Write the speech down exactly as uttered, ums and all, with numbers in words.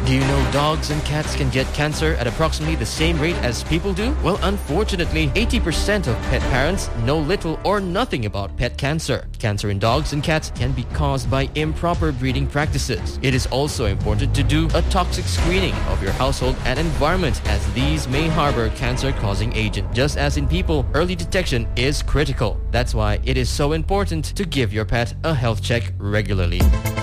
Do you know dogs and cats can get cancer at approximately the same rate as people do? Well, unfortunately, eighty percent of pet parents know little or nothing about pet cancer. Cancer in dogs and cats can be caused by improper breeding practices. It is also important to do a toxic screening of your household and environment, as these may harbor cancer-causing agent. Just as in people, early detection is critical. That's why it is so important to give your pet a health check regularly.